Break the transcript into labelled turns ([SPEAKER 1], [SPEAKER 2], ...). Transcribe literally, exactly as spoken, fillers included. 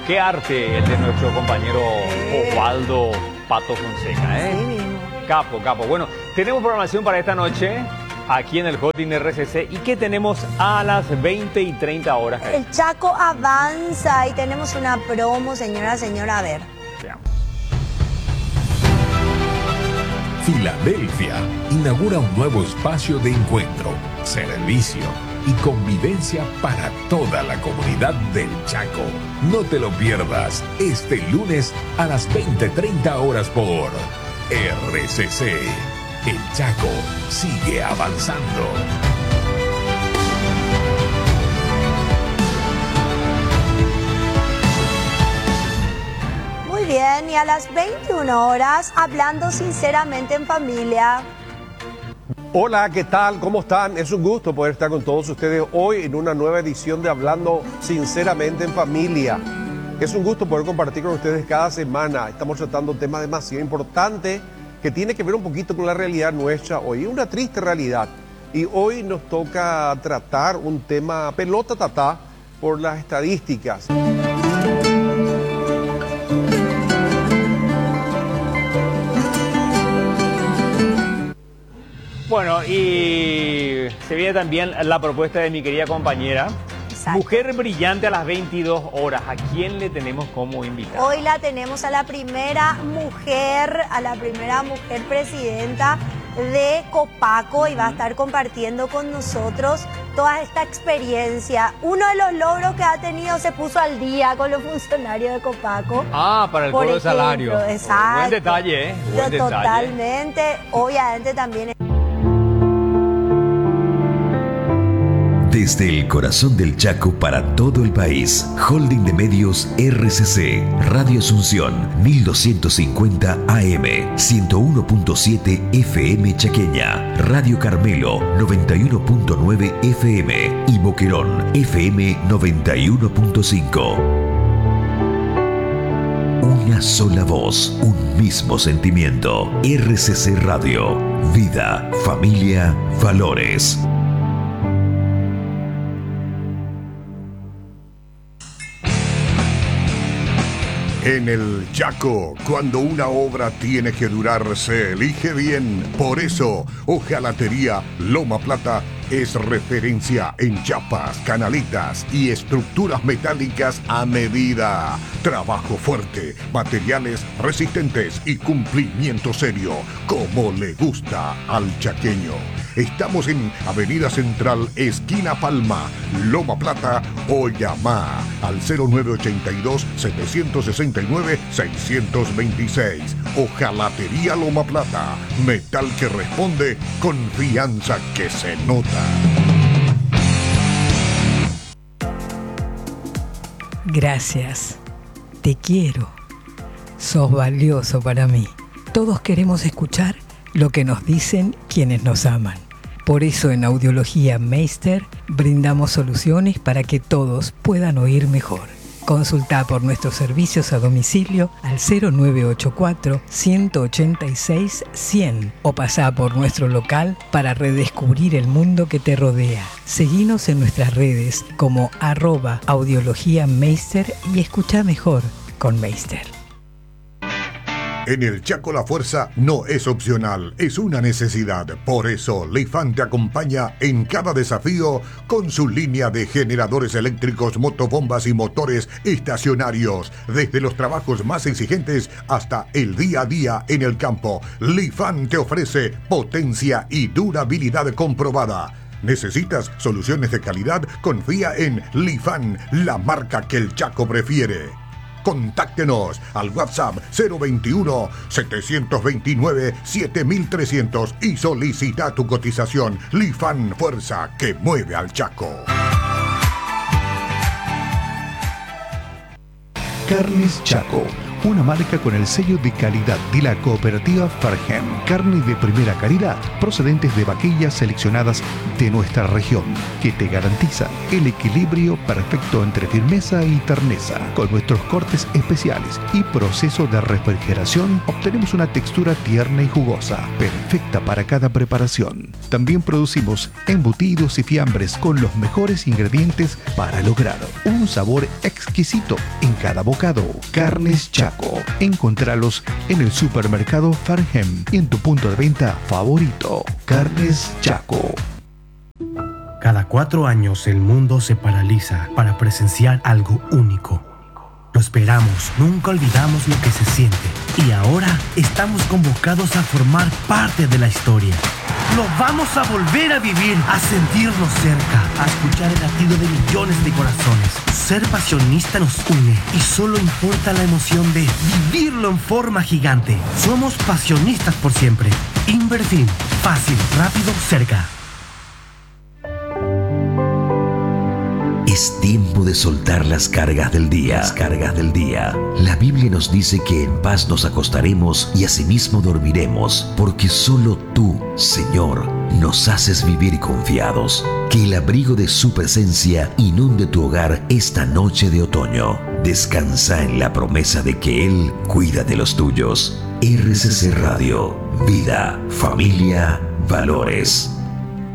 [SPEAKER 1] Qué arte el de nuestro compañero Osvaldo Pato Fonseca, ¿eh?
[SPEAKER 2] Sí mismo.
[SPEAKER 1] Capo, capo. Bueno, tenemos programación para esta noche aquí en el Hotline R C C. ¿Y qué tenemos a las veinte y treinta horas?
[SPEAKER 2] El Chaco avanza y tenemos una promo, señora, señora, a ver.
[SPEAKER 1] Veamos.
[SPEAKER 3] Filadelfia inaugura un nuevo espacio de encuentro, servicio y convivencia para toda la comunidad del Chaco. No te lo pierdas este lunes a las veinte treinta horas por R C C. El Chaco sigue avanzando.
[SPEAKER 2] Muy bien, y a las veintiuna horas, hablando sinceramente en familia.
[SPEAKER 4] Hola, ¿qué tal? ¿Cómo están? Es un gusto poder estar con todos ustedes hoy en una nueva edición de Hablando Sinceramente en Familia. Es un gusto poder compartir con ustedes cada semana. Estamos tratando temas demasiado importantes que tiene que ver un poquito con la realidad nuestra hoy, una triste realidad. Y hoy nos toca tratar un tema pelota tatá por las estadísticas.
[SPEAKER 1] Bueno, y se viene también la propuesta de mi querida compañera.
[SPEAKER 2] Exacto.
[SPEAKER 1] Mujer brillante a las veintidós horas. ¿A quién le tenemos como invitada?
[SPEAKER 2] Hoy la tenemos a la primera mujer, a la primera mujer presidenta de Copaco y va a estar compartiendo con nosotros toda esta experiencia. Uno de los logros que ha tenido, se puso al día con los funcionarios de Copaco.
[SPEAKER 1] Ah, para el
[SPEAKER 2] Por
[SPEAKER 1] cobro de
[SPEAKER 2] ejemplo,
[SPEAKER 1] salario.
[SPEAKER 2] exacto.
[SPEAKER 1] Buen detalle, ¿eh? Buen detalle.
[SPEAKER 2] Totalmente. Obviamente también.
[SPEAKER 5] Desde el corazón del Chaco para todo el país, Holding de Medios R C C, Radio Asunción, mil doscientos cincuenta A M, ciento uno punto siete F M Chaqueña, Radio Carmelo, noventa y uno punto nueve F M y Boquerón, F M noventa y uno punto cinco. Una sola voz, un mismo sentimiento. R C C Radio, vida, familia, valores.
[SPEAKER 6] En el Chaco, cuando una obra tiene que durar, se elige bien. Por eso, Hojalatería Loma Plata es referencia en chapas, canaletas y estructuras metálicas a medida. Trabajo fuerte, materiales resistentes y cumplimiento serio, como le gusta al chaqueño. Estamos en Avenida Central, esquina Palma, Loma Plata, o llama al cero nueve ochenta y dos, setecientos sesenta y nueve, seiscientos veintiséis. Hojalatería Loma Plata, metal que responde, confianza que se nota.
[SPEAKER 7] Gracias. Te quiero. Sos valioso para mí. Todos queremos escuchar lo que nos dicen quienes nos aman. Por eso en Audiología Meister brindamos soluciones para que todos puedan oír mejor. Consulta por nuestros servicios a domicilio al cero nueve ocho cuatro, uno ocho seis, cien o pasá por nuestro local para redescubrir el mundo que te rodea. Seguinos en nuestras redes como arroba Audiología Meister y escucha mejor con Meister.
[SPEAKER 6] En el Chaco la fuerza no es opcional, es una necesidad. Por eso, Leifan te acompaña en cada desafío con su línea de generadores eléctricos, motobombas y motores estacionarios. Desde los trabajos más exigentes hasta el día a día en el campo, Leifan te ofrece potencia y durabilidad comprobada. ¿Necesitas soluciones de calidad? Confía en Leifan, la marca que el Chaco prefiere. Contáctenos al WhatsApp cero veintiuno, setecientos veintinueve, siete mil trescientos y solicita tu cotización. Leifan, fuerza que mueve al Chaco.
[SPEAKER 3] Carnes Chaco,
[SPEAKER 8] una marca con el sello de calidad de la cooperativa Farhem. Carne de primera calidad, procedentes de vaquillas seleccionadas de nuestra región, que te garantiza el equilibrio perfecto entre firmeza y terneza. Con nuestros cortes especiales y proceso de refrigeración, obtenemos una textura tierna y jugosa, perfecta para cada preparación. También producimos embutidos y fiambres con los mejores ingredientes para lograr un sabor exquisito en cada bocado. Carnes Chaco. Encontralos en el supermercado Farhem y en tu punto de venta favorito. Carnes Chaco.
[SPEAKER 9] Cada cuatro años el mundo se paraliza para presenciar algo único. Lo esperamos, nunca olvidamos lo que se siente. Y ahora estamos convocados a formar parte de la historia. Lo vamos a volver a vivir, a sentirnos cerca, a escuchar el latido de millones de corazones. Ser pasionista nos une y solo importa la emoción de vivirlo en forma gigante. Somos pasionistas por siempre. Inverfin, fácil, rápido, cerca.
[SPEAKER 5] Es tiempo de soltar las cargas del día. Las cargas del día. La Biblia nos dice que en paz nos acostaremos y asimismo dormiremos, porque solo tú, Señor, nos haces vivir confiados. Que el abrigo de su presencia inunde tu hogar esta noche de otoño. Descansa en la promesa de que Él cuida de los tuyos. R C C Radio. Vida, familia, valores.